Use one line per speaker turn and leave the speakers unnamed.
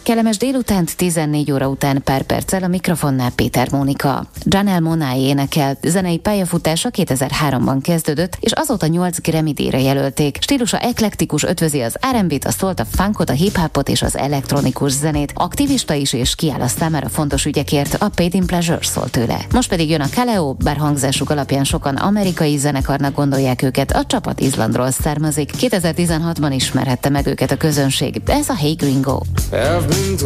Kellemes délutánt, 14 óra után pár perccel a mikrofonnál Péter Mónika. Janelle Monáe énekel, zenei pályafutása 2003-ban kezdődött, és azóta 8 Grammy-díjra jelölték. Stílusa eklektikus, ötvözi az R&B-t, a szólt, a funkot, a hip-hopot és az elektronikus zenét. Aktivista is, és kiáll a számára fontos ügyekért, a Paid in Pleasure szól tőle. Most pedig jön a Kaleo, bár hangzásuk alapján sokan amerikai zenekarnak gondolják őket, a csapat Izlandról származik. 2016-ban ismerhette meg őket a közönség. Ez a Hey Gringo.